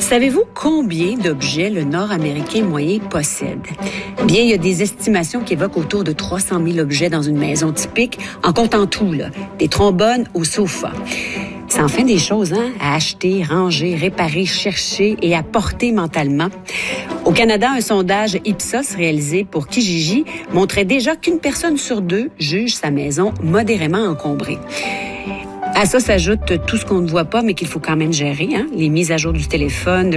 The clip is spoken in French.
Savez-vous combien d'objets le Nord-Américain moyen possède? Bien, il y a des estimations qui évoquent autour de 300 000 objets dans une maison typique, en comptant tout, là, des trombones au sofa. C'est enfin des choses à acheter, ranger, réparer, chercher et à porter mentalement. Au Canada, un sondage Ipsos réalisé pour Kijiji montrait déjà qu'une personne sur deux juge sa maison modérément encombrée. À ça s'ajoute tout ce qu'on ne voit pas, mais qu'il faut quand même gérer, les mises à jour du téléphone,